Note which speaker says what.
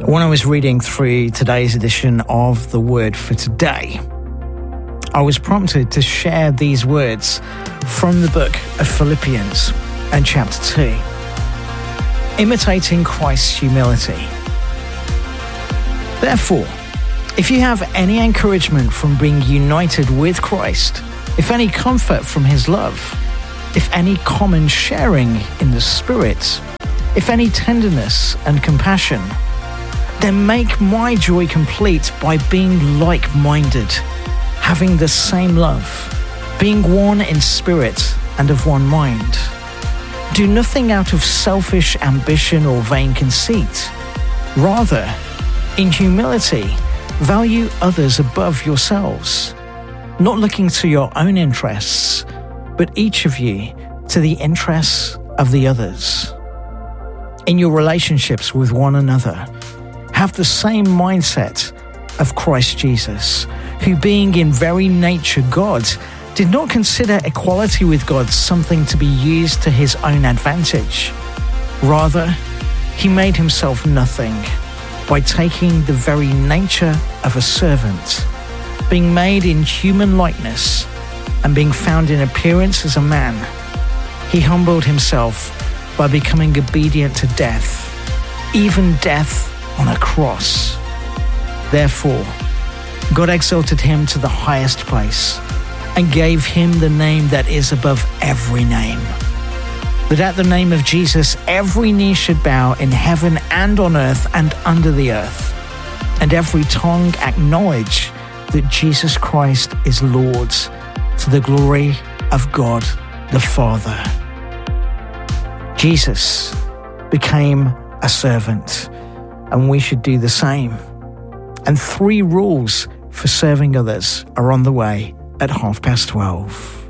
Speaker 1: When I was reading through today's edition of The Word for Today, I was prompted to share these words from the book of Philippians and chapter 2, imitating Christ's humility. Therefore, if you have any encouragement from being united with Christ, if any comfort from his love, if any common sharing in the Spirit, if any tenderness and compassion, then make my joy complete by being like-minded, having the same love, being one in spirit and of one mind. Do nothing out of selfish ambition or vain conceit. Rather, in humility, value others above yourselves, not looking to your own interests, but each of you to the interests of the others. In your relationships with one another, have the same mindset of Christ Jesus, who being in very nature God, did not consider equality with God something to be used to his own advantage. Rather, he made himself nothing by taking the very nature of a servant, being made in human likeness, and being found in appearance as a man. He humbled himself by becoming obedient to death, even death on a cross. Therefore, God exalted him to the highest place and gave him the name that is above every name, that at the name of Jesus every knee should bow in heaven and on earth and under the earth, and every tongue acknowledge that Jesus Christ is Lord, to the glory of God the Father. Jesus became a servant, and we should do the same. And 3 rules for serving others are on the way at 12:30.